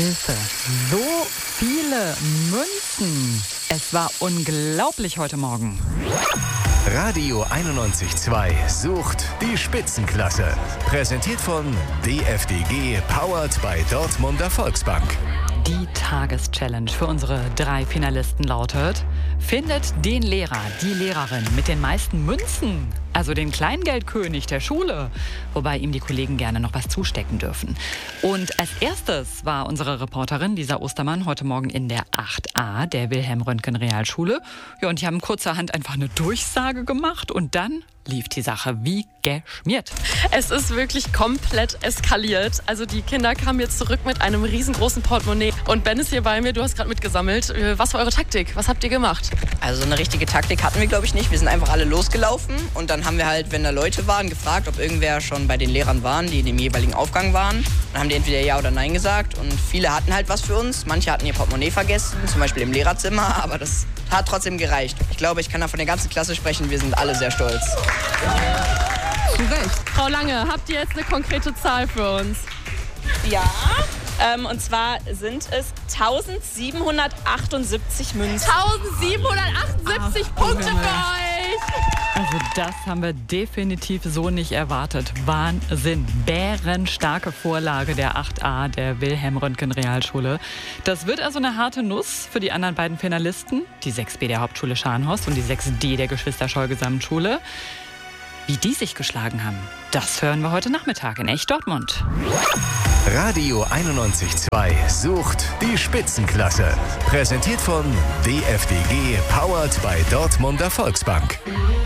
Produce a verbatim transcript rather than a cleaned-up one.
Hilfe. So viele Münzen. Es war unglaublich heute Morgen. Radio einundneunzig Komma zwei sucht die Spitzenklasse. Präsentiert von D F D G, powered by Dortmunder Volksbank. Die Tageschallenge für unsere drei Finalisten lautet: Findet den Lehrer, die Lehrerin mit den meisten Münzen, also den Kleingeldkönig der Schule, wobei ihm die Kollegen gerne noch was zustecken dürfen. Und als erstes war unsere Reporterin Lisa Ostermann heute Morgen in der acht a der Wilhelm-Röntgen-Realschule. Ja, und die haben kurzerhand einfach eine Durchsage gemacht und dann lief die Sache wie geschmiert. Es ist wirklich komplett eskaliert. Also die Kinder kamen jetzt zurück mit einem riesengroßen Portemonnaie. Und Ben ist hier bei mir, du hast gerade mitgesammelt. Was war eure Taktik? Was habt ihr gemacht? Also eine richtige Taktik hatten wir, glaube ich, nicht. Wir sind einfach alle losgelaufen und dann haben wir halt, wenn da Leute waren, gefragt, ob irgendwer schon bei den Lehrern waren, die in dem jeweiligen Aufgang waren. Dann haben die entweder Ja oder Nein gesagt und viele hatten halt was für uns. Manche hatten ihr Portemonnaie vergessen, zum Beispiel im Lehrerzimmer, aber das hat trotzdem gereicht. Ich glaube, ich kann da von der ganzen Klasse sprechen, wir sind alle sehr stolz. Zu Recht. Frau Lange, habt ihr jetzt eine konkrete Zahl für uns? Ja, ähm, und zwar sind es tausendsiebenhundertachtundsiebzig Münzen. tausendsiebenhundertachtundsiebzig Ach, Punkte für euch! Also das haben wir definitiv so nicht erwartet. Wahnsinn. Bärenstarke Vorlage der acht a der Wilhelm-Röntgen-Realschule. Das wird also eine harte Nuss für die anderen beiden Finalisten. Die sechs b der Hauptschule Scharnhorst und die sechs d der Geschwister-Scholl-Gesamtschule. Wie die sich geschlagen haben, das hören wir heute Nachmittag in Echt Dortmund. Radio einundneunzig Komma zwei sucht die Spitzenklasse. Präsentiert von D F D G, powered by Dortmunder Volksbank.